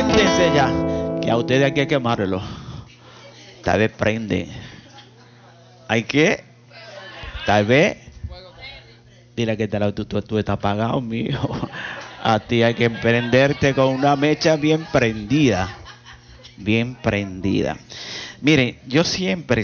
Préndense ya, que a ustedes hay que quemarlo. Tal vez prende. Hay que, tal vez, dile que tú estás apagado, mijo. A ti hay que prenderte con una mecha bien prendida. Bien prendida. Miren, yo siempre,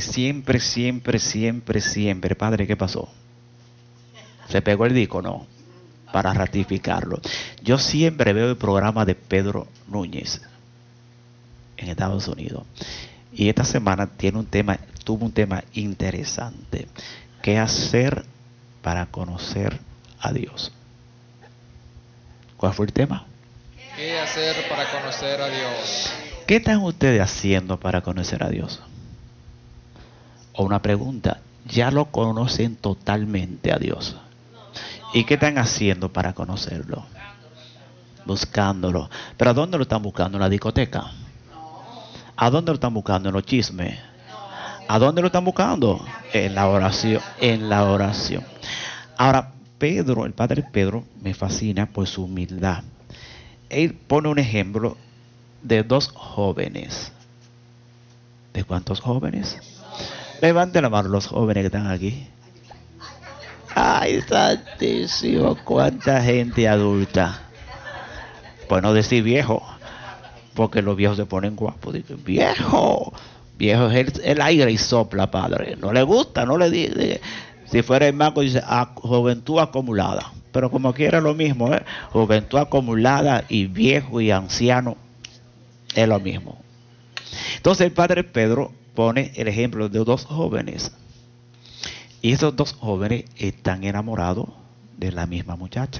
Padre, ¿qué pasó? ¿Se pegó el disco? No. Para ratificarlo. Yo siempre veo el programa de Pedro Núñez en Estados Unidos. Y esta semana tuvo un tema interesante. ¿Qué hacer para conocer a Dios? ¿Cuál fue el tema? ¿Qué hacer para conocer a Dios? ¿Qué están ustedes haciendo para conocer a Dios? O una pregunta, ¿ya lo conocen totalmente a Dios? ¿Y qué están haciendo para conocerlo? Buscándolo. ¿Pero a dónde lo están buscando? ¿En la discoteca? ¿A dónde lo están buscando? ¿En los chismes? ¿A dónde lo están buscando? En la oración. En la oración. Ahora, Pedro, el padre Pedro, me fascina por su humildad. Él pone un ejemplo de dos jóvenes. ¿De cuántos jóvenes? Levanten la mano los jóvenes que están aquí. Ay, santísimo, cuánta gente adulta. Pues no decir viejo, porque los viejos se ponen guapos. Dicen, viejo es el aire y sopla, padre. No le gusta, no le dice. Si fuera el mago, dice juventud acumulada. Pero como quiera lo mismo, juventud acumulada y viejo y anciano es lo mismo. Entonces el padre Pedro pone el ejemplo de dos jóvenes. Y esos dos jóvenes están enamorados de la misma muchacha.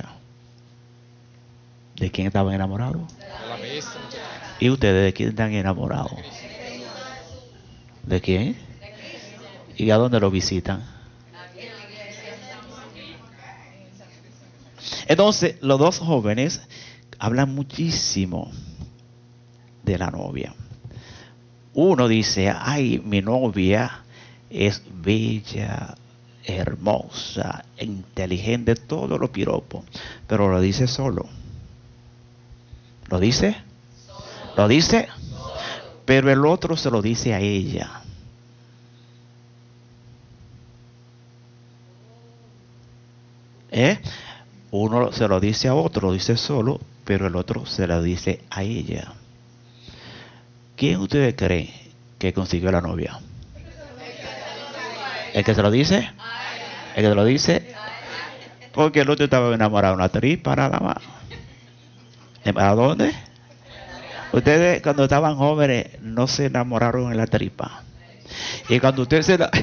¿De quién estaban enamorados? De la misma. ¿Y ustedes de quién están enamorados? ¿De quién? ¿Y a dónde lo visitan? Entonces, los dos jóvenes hablan muchísimo de la novia. Uno dice, ay, mi novia es bella, hermosa, inteligente, todo lo piropo, pero lo dice solo. ¿Lo dice? ¿Lo dice? Pero el otro se lo dice a ella. Uno se lo dice a otro, lo dice solo, pero el otro se lo dice a ella. ¿Quién ustedes creen que consiguió la novia? ¿El que se lo dice? ¿El que se lo dice? Porque el otro estaba enamorado de una tripa nada más. ¿A dónde? Ustedes cuando estaban jóvenes no se enamoraron en la tripa. Y cuando ustedes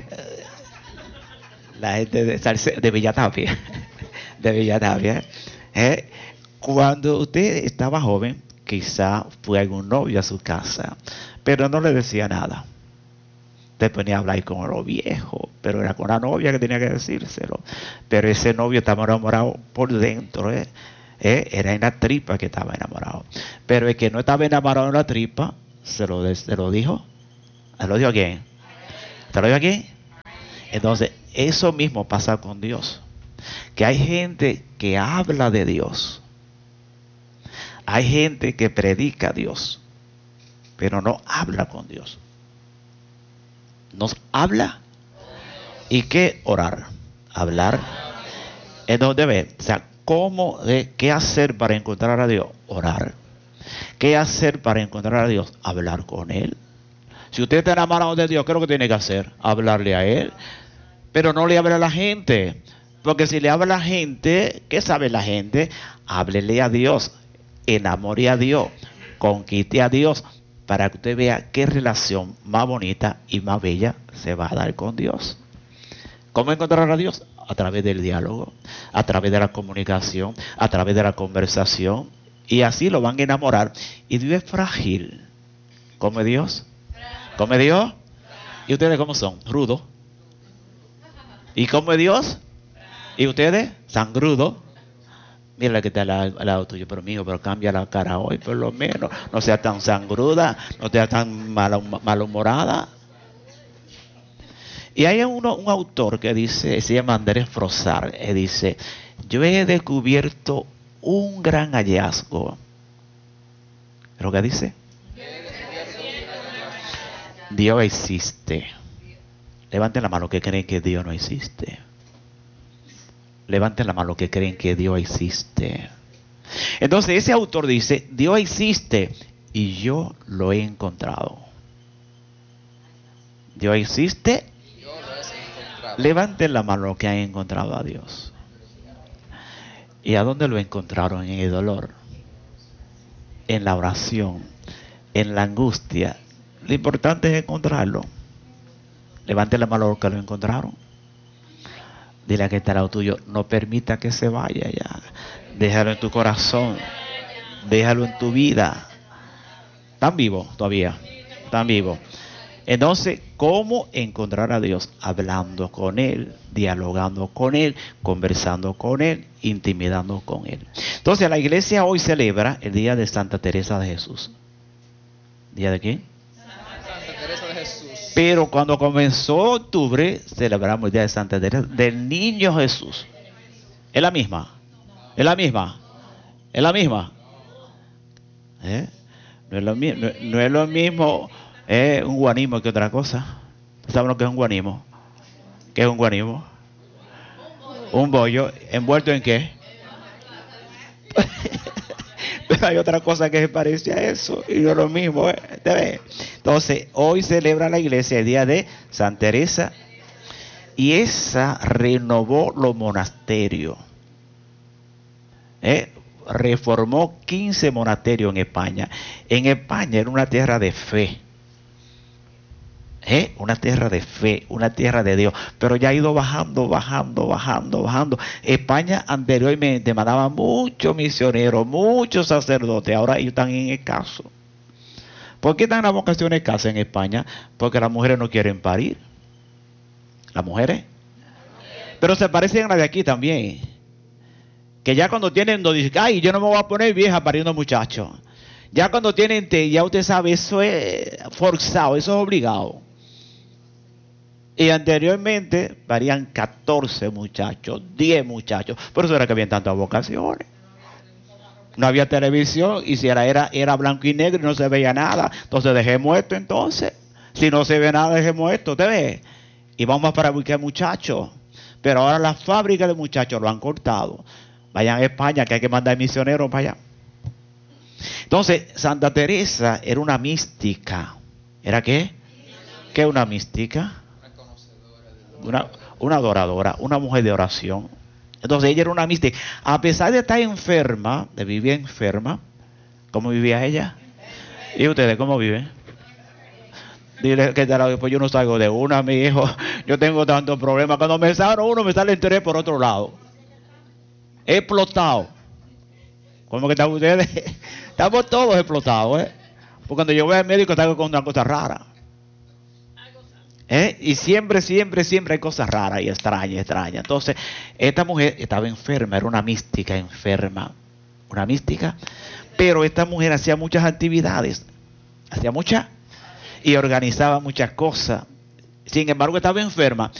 la gente de Villatapia, de Villatapia, cuando usted estaba joven, quizá fue algún novio a su casa, pero no le decía nada. Te ponía a hablar con los viejos, pero era con la novia que tenía que decírselo. Pero ese novio estaba enamorado por dentro, era en la tripa que estaba enamorado. Pero el que no estaba enamorado en la tripa, se lo dijo. ¿Se lo dijo a quién? ¿Se lo dijo a quién? Entonces, eso mismo pasa con Dios. Que hay gente que habla de Dios. Hay gente que predica a Dios, pero no habla con Dios. Nos habla. ¿Y qué? Orar. Hablar. Entonces, ve, o sea, ¿qué hacer para encontrar a Dios? Orar. ¿Qué hacer para encontrar a Dios? Hablar con Él. Si usted está enamorado de Dios, ¿qué es lo que tiene que hacer? Hablarle a Él. Pero no le hable a la gente. Porque si le habla a la gente, ¿qué sabe la gente? Háblele a Dios. Enamore a Dios. Conquiste a Dios. Para que usted vea qué relación más bonita y más bella se va a dar con Dios. ¿Cómo encontrar a Dios? A través del diálogo, a través de la comunicación, a través de la conversación. Y así lo van a enamorar. Y Dios es frágil. ¿Come Dios? ¿Come Dios? ¿Y ustedes cómo son? Rudos. ¿Y come Dios? ¿Y ustedes? Sangrudos. Mira la que está al lado tuyo, pero mío, pero cambia la cara hoy, por lo menos. No sea tan sangruda, no sea tan malhumorada. Y hay un autor que dice, se llama Andrés Frosar, dice, yo he descubierto un gran hallazgo ¿Lo que dice? Dios existe. Levanten la mano que creen que Dios no existe. Levanten la mano que creen que Dios existe. Entonces ese autor dice, Dios existe y yo lo he encontrado. Dios existe. Levanten la mano que han encontrado a Dios. ¿Y a dónde lo encontraron? En el dolor, en la oración, en la angustia. Lo importante es encontrarlo. Levanten la mano que lo encontraron. Dile a que está al lado tuyo, no permita que se vaya ya. Déjalo en tu corazón. Déjalo en tu vida. ¿Están vivos todavía? ¿Están vivos? Entonces, ¿cómo encontrar a Dios? Hablando con Él, dialogando con Él, conversando con Él, intimidando con Él. Entonces, la iglesia hoy celebra el día de Santa Teresa de Jesús. ¿Día de quién? Santa Teresa de Jesús. Pero cuando comenzó octubre, celebramos el día de Santa Teresa del Niño Jesús. ¿Es la misma? ¿Es la misma? ¿Es la misma? No es lo mismo. No es lo mismo un guanismo que otra cosa. ¿Saben lo que es un guanismo? ¿Qué es un guanismo? Un bollo. ¿Envuelto en qué? Pero hay otra cosa que se parece a eso y no es lo mismo. Entonces, hoy celebra la iglesia el día de Santa Teresa y esa renovó los monasterios. Reformó 15 monasterios en España. En España era una tierra de fe. Una tierra de fe, una tierra de Dios, pero ya ha ido bajando. España anteriormente mandaba muchos misioneros, muchos sacerdotes, ahora ellos están en escaso. ¿Por qué están las vocaciones escasas en España? Porque las mujeres no quieren parir. Las mujeres. Pero se parecen a las de aquí también. Que ya cuando tienen, no dicen, ay, yo no me voy a poner vieja pariendo muchachos. Ya cuando tienen, ya usted sabe, eso es forzado, eso es obligado. Y anteriormente parían 14 muchachos, 10 muchachos. Por eso era que había tantas vocaciones. No había televisión y si era blanco y negro y no se veía nada. Entonces dejemos esto entonces. Si no se ve nada, dejemos esto. ¿Usted ve? Y vamos para buscar muchachos. Pero ahora las fábricas de muchachos lo han cortado. Vayan a España que hay que mandar misioneros para allá. Entonces, Santa Teresa era una mística. ¿Era qué? ¿Qué es una mística? Una adoradora, una mujer de oración. Entonces ella era una mística. A pesar de estar enferma, de vivir enferma, ¿cómo vivía ella? ¿Y ustedes cómo viven? Dile que pues yo no salgo de una, mi hijo. Yo tengo tantos problemas. Cuando me sano uno, me sale el interés por otro lado. He explotado. ¿Cómo que están ustedes? Estamos todos explotados, Porque cuando yo voy al médico, salgo con una cosa rara. Y siempre hay cosas raras y extrañas. Entonces, esta mujer estaba enferma, era una mística enferma. Una mística. Pero esta mujer hacía muchas actividades. Y organizaba muchas cosas. Sin embargo, estaba enferma.